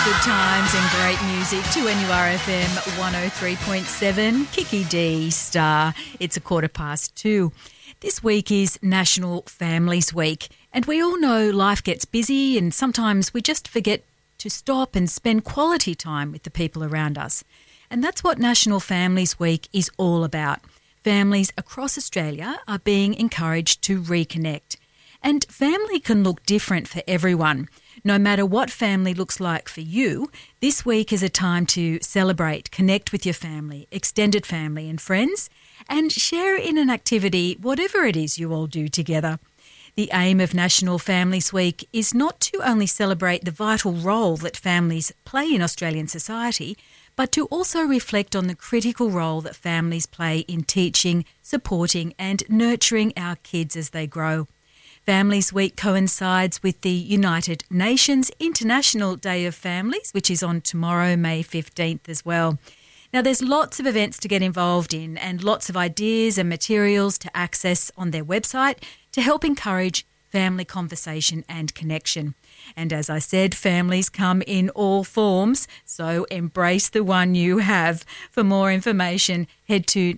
Good times and great music to NURFM 103.7. Kiki D Star. It's 2:15. This week is National Families Week, and we all know life gets busy and sometimes we just forget to stop and spend quality time with the people around us. And that's what National Families Week is all about. Families across Australia are being encouraged to reconnect. And family can look different for everyone. No matter what family looks like for you, this week is a time to celebrate, connect with your family, extended family and friends, and share in an activity, whatever it is you all do together. The aim of National Families Week is not to only celebrate the vital role that families play in Australian society, but to also reflect on the critical role that families play in teaching, supporting and nurturing our kids as they grow. Families Week coincides with the United Nations International Day of Families, which is on tomorrow, May 15th as well. Now, there's lots of events to get involved in and lots of ideas and materials to access on their website to help encourage family conversation and connection. And as I said, families come in all forms, so embrace the one you have. For more information, head to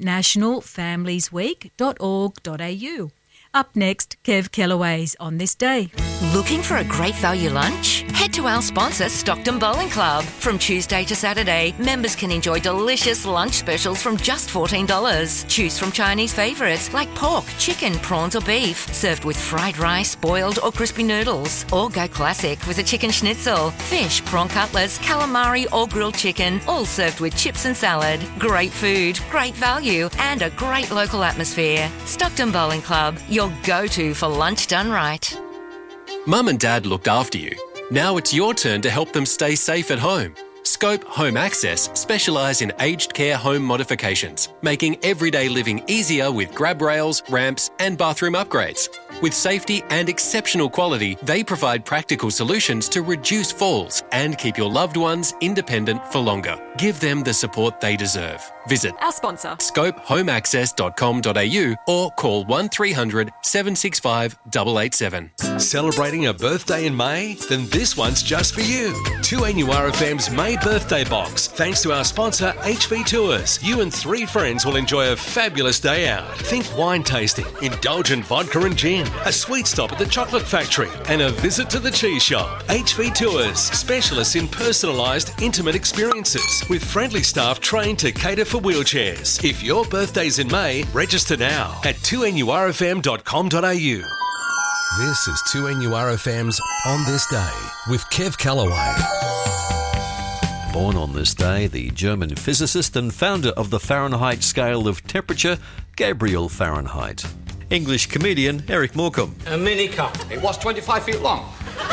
nationalfamiliesweek.org.au. Up next, Kev Kellaway's On This Day. Looking for a great value lunch? Head to our sponsor, Stockton Bowling Club. From Tuesday to Saturday, members can enjoy delicious lunch specials from just $14. Choose from Chinese favourites like pork, chicken, prawns or beef, served with fried rice, boiled or crispy noodles. Or go classic with a chicken schnitzel, fish, prawn cutlets, calamari or grilled chicken, all served with chips and salad. Great food, great value and a great local atmosphere. Stockton Bowling Club, your go-to for lunch done right. Mum and Dad looked after you. Now it's your turn to help them stay safe at home. Scope Home Access specialise in aged care home modifications, making everyday living easier with grab rails, ramps and bathroom upgrades. With safety and exceptional quality, they provide practical solutions to reduce falls and keep your loved ones independent for longer. Give them the support they deserve. Visit our sponsor, scopehomeaccess.com.au or call 1300 765 887. Celebrating a birthday in May? Then this one's just for you. 2NURFM's May birthday box. Thanks to our sponsor, HV Tours. You and 3 friends will enjoy a fabulous day out. Think wine tasting, indulgent vodka and gin, a sweet stop at the chocolate factory, and a visit to the cheese shop. HV Tours, specialists in personalised, intimate experiences, with friendly staff trained to cater for wheelchairs. If your birthday's in May, register now at 2NURFM.com.au. This is 2NURFM's On This Day with Kev Kellaway. Born on this day, the German physicist and founder of the Fahrenheit scale of temperature, Gabriel Fahrenheit. English comedian Eric Morecambe. A mini car. It was 25 feet long.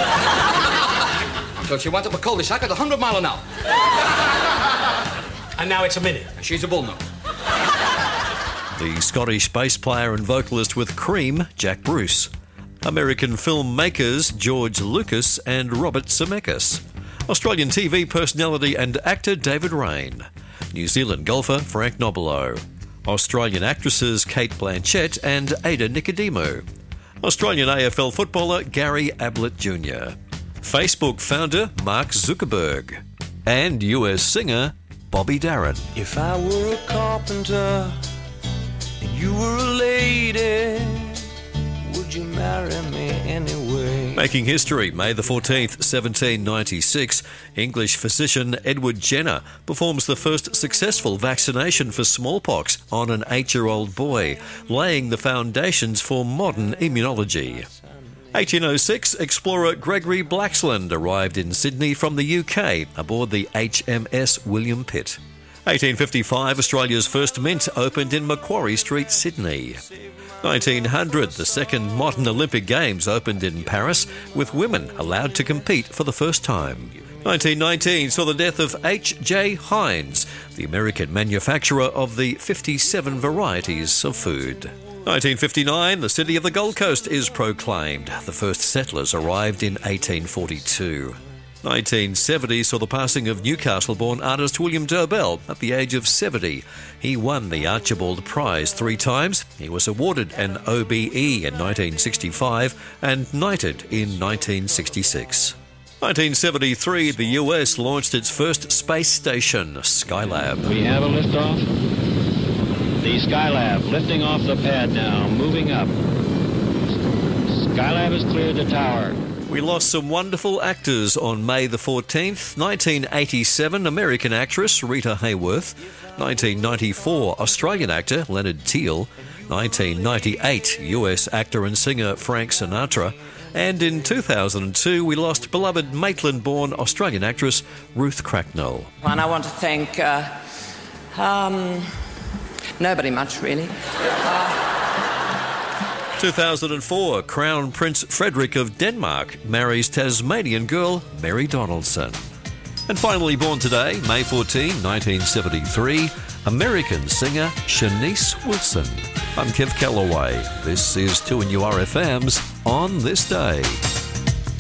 So she went up a cul-de-sac at 100 miles an hour. And now it's a mini. And she's a bull now. The Scottish bass player and vocalist with Cream, Jack Bruce. American filmmakers George Lucas and Robert Zemeckis. Australian TV personality and actor David Rain. New Zealand golfer Frank Nobilo. Australian actresses Kate Blanchett and Ada Nicodemo. Australian AFL footballer Gary Ablett Jr. Facebook founder Mark Zuckerberg. And US singer Bobby Darin. If I were a carpenter and you were a lady, would you marry me anyway? Making history, May the 14th, 1796, English physician Edward Jenner performs the first successful vaccination for smallpox on an 8-year-old boy, laying the foundations for modern immunology. 1806, explorer Gregory Blaxland arrived in Sydney from the UK aboard the HMS William Pitt. 1855, Australia's first mint opened in Macquarie Street, Sydney. 1900, the second modern Olympic Games opened in Paris, with women allowed to compete for the first time. 1919 saw the death of H.J. Heinz, the American manufacturer of the 57 varieties of food. 1959, the city of the Gold Coast is proclaimed. The first settlers arrived in 1842. 1970 saw the passing of Newcastle-born artist William Dobell at the age of 70. He won the Archibald Prize 3 times. He was awarded an OBE in 1965 and knighted in 1966. 1973, the US launched its first space station, Skylab. We have a liftoff. The Skylab lifting off the pad now, moving up. Skylab has cleared the tower. We lost some wonderful actors on May the 14th. 1987, American actress Rita Hayworth. 1994, Australian actor Leonard Teal. 1998, US actor and singer Frank Sinatra. And in 2002, we lost beloved Maitland-born Australian actress Ruth Cracknell. And I want to thank nobody much, really. 2004, Crown Prince Frederick of Denmark marries Tasmanian girl Mary Donaldson. And finally born today, May 14, 1973, American singer Shanice Wilson. I'm Kev Calloway. This is 2NURFM's On This Day.